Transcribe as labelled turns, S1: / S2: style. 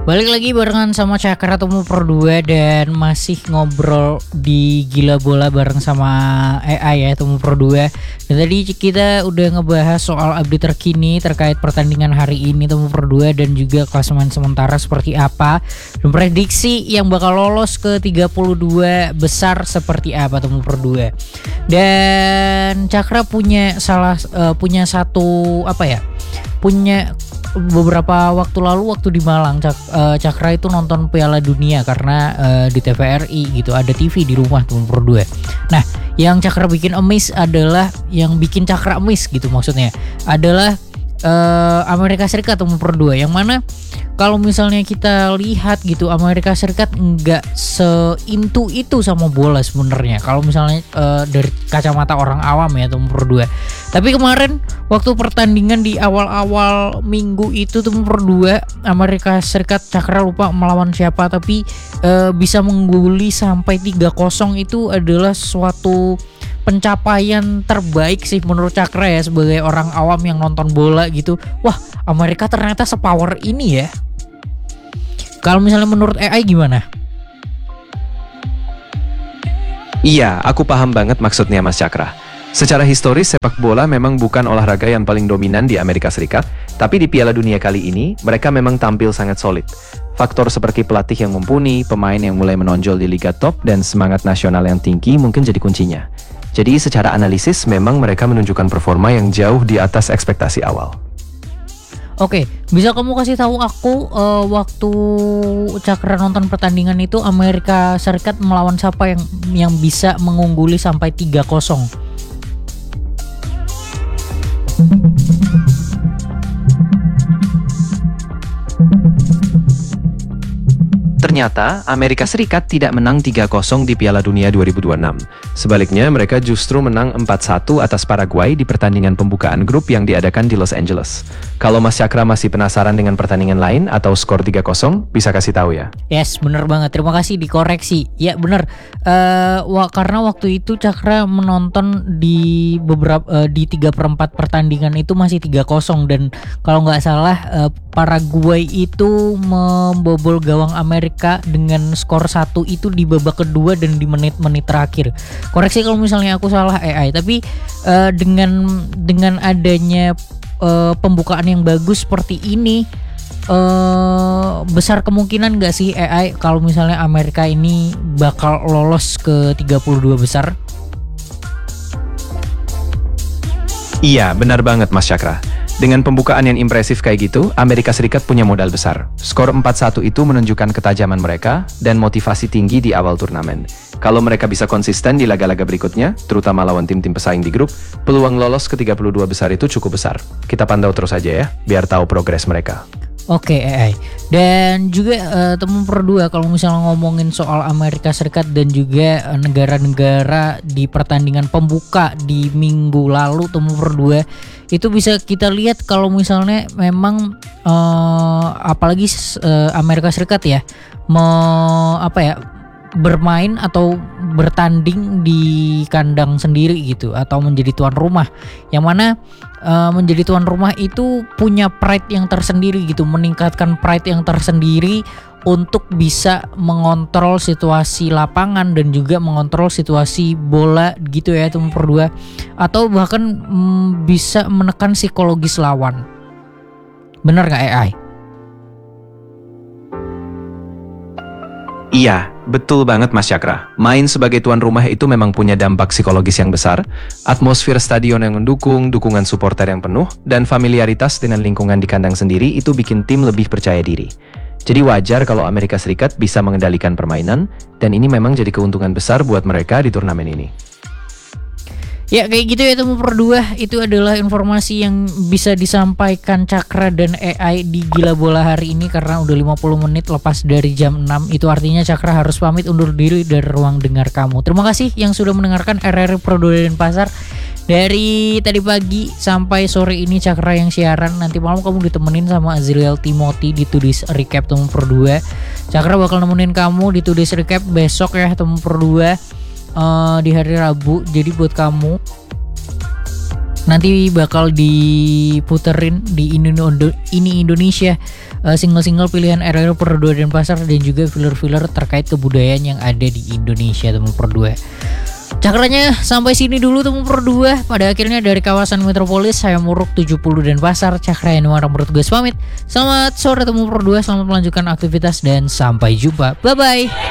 S1: Balik lagi barengan sama Cakra Temu Pro 2 dan masih ngobrol di Gila Bola bareng sama AI ya, Temu Pro 2. Dan tadi kita udah ngebahas soal update terkini terkait pertandingan hari ini Temu Pro 2 dan juga klasemen sementara seperti apa dan prediksi yang bakal lolos ke 32 besar seperti apa Temu Pro 2. Dan Cakra punya beberapa waktu lalu waktu di Malang Cakra itu nonton Piala Dunia karena di TVRI gitu, ada TV di rumah Temu Pro 2. Nah, yang Cakra bikin bikin Cakra miss gitu maksudnya adalah Amerika Serikat Temu Pro 2, yang mana kalau misalnya kita lihat gitu Amerika Serikat nggak seintu itu sama bola sebenarnya kalau misalnya dari kacamata orang awam ya Temu Pro 2. Tapi kemarin waktu pertandingan di awal-awal minggu itu Temu Pro 2 Amerika Serikat, Cakra lupa melawan siapa, tapi bisa mengguli sampai 3-0 itu adalah suatu pencapaian terbaik sih menurut Cakra ya sebagai orang awam yang nonton bola gitu. Wah, Amerika ternyata sepower ini ya. Kalau misalnya menurut AI gimana?
S2: Iya, aku paham banget maksudnya Mas Cakra. Secara historis sepak bola memang bukan olahraga yang paling dominan di Amerika Serikat, tapi di Piala Dunia kali ini mereka memang tampil sangat solid. Faktor seperti pelatih yang mumpuni, pemain yang mulai menonjol di liga top, dan semangat nasional yang tinggi mungkin jadi kuncinya. Jadi secara analisis memang mereka menunjukkan performa yang jauh di atas ekspektasi awal.
S1: Oke, bisa kamu kasih tahu aku waktu Cakra nonton pertandingan itu Amerika Serikat melawan siapa yang bisa mengungguli sampai 3-0?
S2: Ternyata Amerika Serikat tidak menang 3-0 di Piala Dunia 2026. Sebaliknya mereka justru menang 4-1 atas Paraguay di pertandingan pembukaan grup yang diadakan di Los Angeles. Kalau Mas Cakra masih penasaran dengan pertandingan lain atau skor 3-0, bisa kasih tahu ya.
S1: Yes, bener banget. Terima kasih dikoreksi. Ya bener. Karena waktu itu Cakra menonton di 3/4 pertandingan itu masih 3-0 dan kalau nggak salah Paraguay itu membobol gawang Amerika dengan skor 1 itu di babak kedua dan di menit-menit terakhir. Koreksi kalau misalnya aku salah AI, tapi dengan adanya pembukaan yang bagus seperti ini, besar kemungkinan gak sih AI kalau misalnya Amerika ini bakal lolos ke 32 besar?
S2: Iya, benar banget Mas Cakra. Dengan pembukaan yang impresif kayak gitu, Amerika Serikat punya modal besar. Skor 4-1 itu menunjukkan ketajaman mereka dan motivasi tinggi di awal turnamen. Kalau mereka bisa konsisten di laga-laga berikutnya, terutama lawan tim-tim pesaing di grup, peluang lolos ke 32 besar itu cukup besar. Kita pantau terus aja ya, biar tahu progres mereka.
S1: Oke, AI. Dan juga Temu Pro 2 kalau misalnya ngomongin soal Amerika Serikat dan juga negara-negara di pertandingan pembuka di minggu lalu Temu Pro 2 itu bisa kita lihat kalau misalnya memang apalagi Amerika Serikat ya bermain atau bertanding di kandang sendiri gitu atau menjadi tuan rumah, yang mana menjadi tuan rumah itu punya pride yang tersendiri gitu, meningkatkan pride yang tersendiri untuk bisa mengontrol situasi lapangan dan juga mengontrol situasi bola gitu ya Temu Pro 2, atau bahkan bisa menekan psikologis lawan. Bener gak AI?
S2: Iya, betul banget Mas Cakra. Main sebagai tuan rumah itu memang punya dampak psikologis yang besar. Atmosfer stadion yang mendukung, dukungan supporter yang penuh, dan familiaritas dengan lingkungan di kandang sendiri itu bikin tim lebih percaya diri. Jadi wajar kalau Amerika Serikat bisa mengendalikan permainan, dan ini memang jadi keuntungan besar buat mereka di turnamen ini.
S1: Ya kayak gitu ya Temu Pro 2. Itu adalah informasi yang bisa disampaikan Cakra dan AI di Gila Bola hari ini karena udah 50 menit lepas dari jam 6. Itu artinya Cakra harus pamit undur diri dari ruang dengar kamu. Terima kasih yang sudah mendengarkan RRI Pro 2 dan Pasar. Dari tadi pagi sampai sore ini Cakra yang siaran. Nanti malam kamu ditemenin sama Azriel Timothy di Today's Recap Temu Pro 2. Cakra bakal nemenin kamu di Today's Recap besok ya Temu Pro 2. Di hari Rabu. Jadi buat kamu nanti bakal diputerin di ini Indonesia single-single pilihan RRQ per 2 Denpasar dan juga filler-filler terkait kebudayaan yang ada di Indonesia teman per 2. Cakranya sampai sini dulu teman per 2. Pada akhirnya dari kawasan metropolis saya Muruk 70 Denpasar, Cakra yang bertugas pamit. Selamat sore teman per 2, selamat melanjutkan aktivitas dan sampai jumpa. Bye bye.